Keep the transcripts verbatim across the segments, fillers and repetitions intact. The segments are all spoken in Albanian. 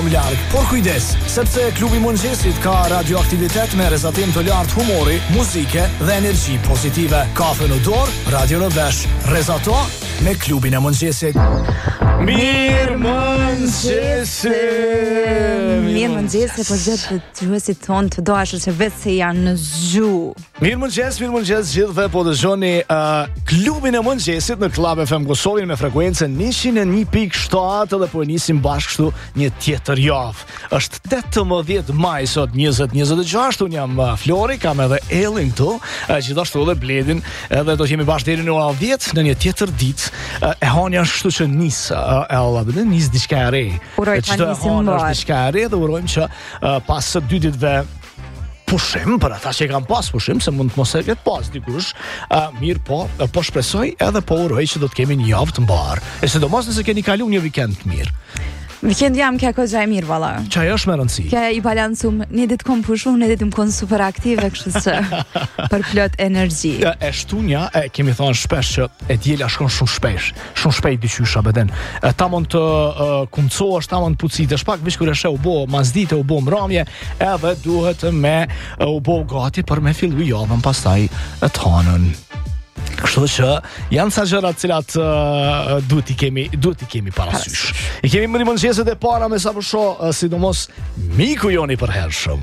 shumë larg. Por kujdes, sepse klubi i mëngjesit ka radioaktivitet me rrezatim të lartë humori, muzike dhe energji pozitive. Kafe në dorë, radio në vesh. Rrezato me klubin e mëngjesit. Mirë mëngjesi. Mirë mëngjesi, po gjithë të gjuhësit tonë të dashur që vetë se janë në zgjuh. Mirë mëngjes, mirë mëngjes gjithëve, po dëgjoni uh, klubin e mëngjesit në Club F M Kosovën me frekuencën njëqind e një pikë shtatë dhe po e nisim bashkë kështu një tjetër javë. Është tetëmbëdhjetë maj sot njëzet njëzet e gjashtë, unë jam uh, Flori, kam edhe Ellin këtu, uh, gjithashtu edhe Bledin, edhe do të jemi bashkë deri në orën dhjetë në një tjetër ditë. Uh, e hanja është kështu që nis uh, Ella, dhe nis diçka e re. Uroj ta nisim më. Është diçka e re dhe urojmë që uh, pas së dy ditëve pushim, për ata që kanë pas pushim, se mund të mos e ketë pas dikush, uh, mirë po, uh, po shpresoj edhe po uroj që do të kemi një javë të mbarë. E sidomos nëse keni kalu një vikend të mirë. Vikend jam kja ko gjaj mirë, valla. Qaj është me rëndësi? Kja i balancum, një ditë kom pushu, një ditë më konë super aktive, kështë që për plot energji. E, e shtunja, e kemi thonë shpesh që e djela shkon shumë shpesh, shumë shpejt dyqysha beden. E, ta mund të uh, kumcoash, ta mund të pucitesh pak, vish kër e shë u bo mazdite, u bo mramje, edhe duhet me uh, u bo gati për me fillu javën pastaj e të hanën. Kështu që janë sa gjërat cilat uh, duhet i kemi duhet i kemi parasysh. I kemi më një mëngjeset e para me sa për shoh, uh, sidomos miku joni përhershëm.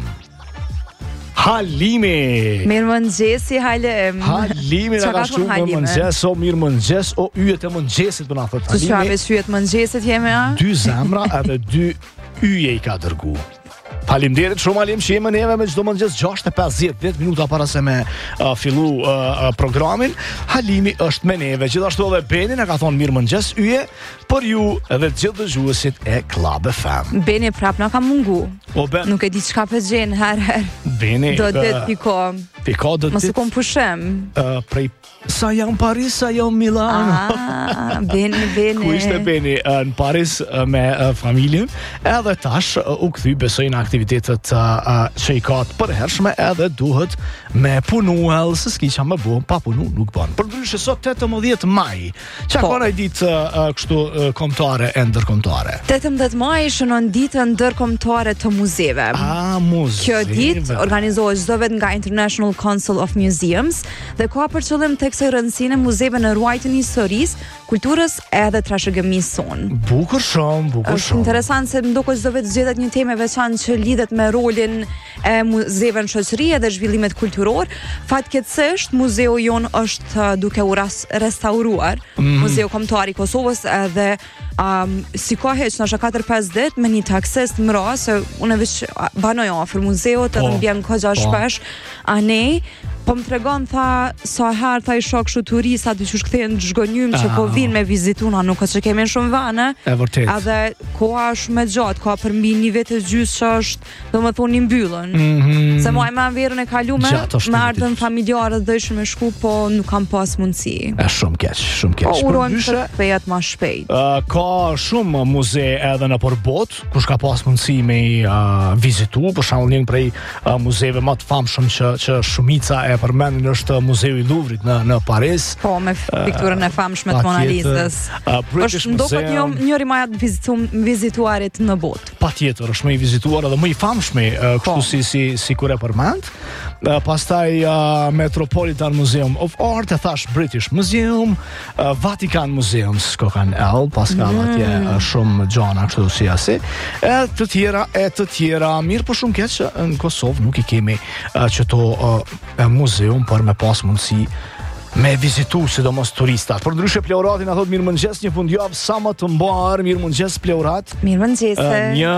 Halimi. Mirë mëngjesi, Halim. Halimi na ka shumë mirë mëngjes, o mirë mëngjes, o yjet e mëngjesit për na thot Halimi. Të çfarë yjet mëngjesit jemi a? Dy zemra edhe dy yje i ka dërgu. Faleminderit shumë Halim që jemi neve me çdo mëngjes gjashtë e pesëdhjetë dhjetë minuta para se me uh, fillu uh, programin. Halimi është me neve, gjithashtu edhe Beni na ka thonë mirë mëngjes yje për ju edhe të gjithë dëgjuesit e Club F M. Beni prap na ka mungu. O Ben. Nuk e di çka po gjen herë herë. Beni. Do të uh, piko. Piko do të. Mos e kom pushim. Uh, prej sa jam Paris, sa jam Milan. Ah, Beni, Beni. Ku ishte Beni uh, në Paris uh, me uh, familjen, edhe tash uh, u kthy besoj në aktivitetet uh, uh, që i ka të përhershme, edhe duhet me punu, edhe se s'ki qa me bu, pa punu nuk ban. Për ndryshe sot tetëmbëdhjetë maj, qa po. Ka në ditë uh, kështu uh, kombëtare e ndërkombëtare? tetëmbëdhjetë maj shënon ditën ndërkombëtare të muzeve. A, muzeve. Kjo ditë organizohet çdo vit nga International Council of Museums dhe ka për qëllim tek së rëndësinë e muzeve në ruajtjen e historisë, kulturës edhe trashëgimisë sonë. Bukur shumë, bukur është shumë. interesant se ndoshta çdo vit zgjedhet një temë e veçantë që lidhet me rolin e muzeve në shoqëri dhe zhvillimet kulturor. Fatkeqësisht muzeu jon është duke u restauruar, mm. Muzeu Kombëtar i Kosovës, edhe um, si ka heq në katër pesë ditë me një akses të mëra, se unë veç banoj afër muzeut, edhe më bjen kohë shpesh anej. Po më tregon tha sa herë tha i shok kështu turista dy që kthehen zhgënjym që po vinë me vizituna, nuk është që kemi shumë vane. E vërtet. Edhe koha është shumë e gjatë, ka për mbi një vit e gjysmë që është, domethënë, i mbyllën. Mm -hmm. Se mua më verën e kalume, me ardhën familjarë dhe ishin me shku, po nuk kam pas mundësi. Është shumë keq, shumë keq. Po urojmë të kthehet më shpejt. Uh, ka shumë muze edhe në përbot, kush ka pas mundësi me uh, vizitu, për shembull një prej uh, muzeve më të famshëm që që shumica e përmendin është Muzeu i Louvrit në në Paris. Po, me pikturën e famshme të Mona Lisës. Është ndokët një njëri më të vizituarit në botë. Patjetër, është më i vizituar edhe më i famshëm, kështu si si si kur e përmend. Uh, pastaj uh, Metropolitan Museum of Art, e thash British Museum, uh, Vatican Museum, s'ko kanë L, pas ka mm. atje uh, shumë gjana kështu si asi, e të tjera, e të tjera, mirë po shumë keq që në Kosovë nuk i kemi uh, qëto uh, muzeum për me pas mundësi me vizitu, sidomos turistat. Por ndryshe Pleurati na thot mirëmëngjes, një fundjavë sa më të mbar, mirëmëngjes Pleurat. Mirëmëngjes. Uh, një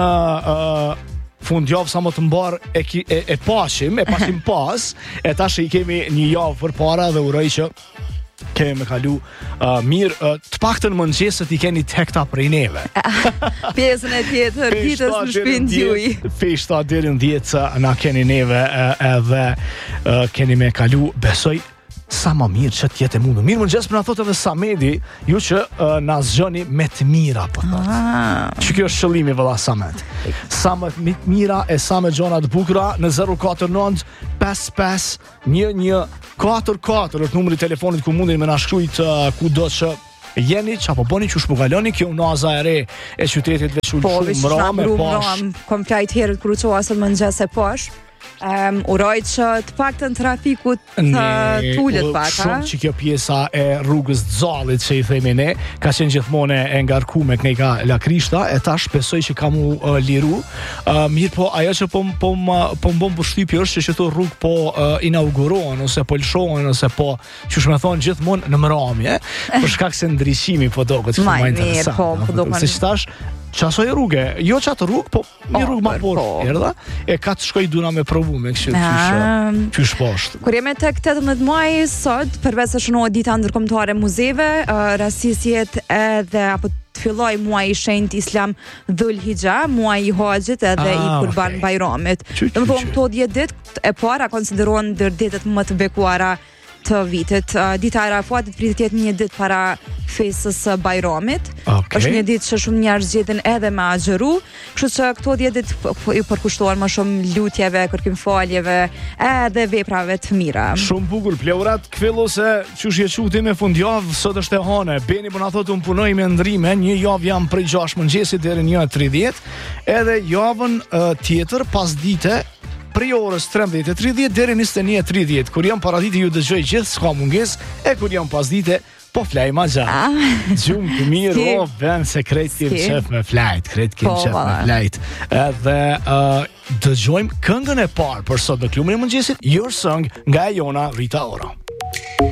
uh, fundjavë sa më të mbar e, e, e pashim, e pashim pas, e tash i kemi një javë për para dhe uroj që kemi me kalu uh, mirë, uh, të paktën mëngjeset i keni tekta prej neve. Pjesën e tjetër, ditës në shpinë t'juj. Feshta deri në dhjetë na keni neve edhe uh, keni me kalu, besoj, sa më mirë që t'jetë e mundu. Mirë mëngjes për na thot edhe Samedi, ju që uh, na zgjoni me të mira, po thot. Ah. Që kjo është qëllimi vëlla Samet. Sa më të mira e sa më gjona të bukura në zero katër nëntë pesë pesë një një katër katër është numri i telefonit ku mundeni më na shkruajt uh, kudo që jeni, çapo bëni, çu shpukaloni kjo naza e re e qytetit veçull Po, shumë mrame, pash. Kom flajt herët kur u qoha sot më nxes e posh. Um, uroj që të pak të në trafikut të tullet pak, ha? Shumë që kjo pjesa e rrugës Dzallit që i themi ne, ka qenë gjithmone e ngarkume knejka La Krishta, e tash besoj që ka mu uh, liru. Uh, mirë po, ajo që po, po, po më bom përshtypje është që që të rrugë po uh, inaugurohen, ose po lëshohen, ose po, që shme thonë gjithmonë në mramje, për shkak se ndryshimi po do këtë që më interesant. Po, po do më... Se që tash, qasoj rrugë, jo qatë rrugë, po një rrugë ma por, erdha, e ka të shkoj duna me provu me kështë qysh poshtë. Kur jeme të tetëmbëdhjetë muaj sot, përveç se shënohet dita ndërkombëtare muzeve, uh, rastisjet edhe apo të filloj muaj i shenjtë Islam Dhul Hijja, muaj i Haxhit edhe ah, i Kurban okay. Bajramit. Domethënë këto dhjetë ditë e para konsiderohen ndër ditët më të bekuara të vitit. Uh, dita e Arafatit pritet të jetë një ditë para fesës së Bajramit. Okay. Është një ditë që shumë njerëz gjeten edhe me agjëru, kështu që këto dhjetë ditë i përkushtohen më shumë lutjeve, kërkim faljeve, edhe veprave të mira. Shumë bukur, pleurat, kvillu se qysh je quti me fundjavë, sot është e hane. Beni po na thotë un punoj me ndrime, një javë jam prej gjashtë mëngjesit deri në një e tridhjetë, edhe javën uh, tjetër pasdite prej orës trembëdhjetë e tridhjetë deri në njëzet e një e tridhjetë, kur jam paradite ju dëgjoj gjithë, s'ka munges, e kur jam pasdite po flaj ma gjatë. Ah. Gjumë të mirë, o, ben se krejt kim qef me flajt, krejt kim qef me flajt. Edhe uh, dëgjojmë këngën e parë për sot në klubin e mëngjesit, Your Song nga Jona Rita Ora.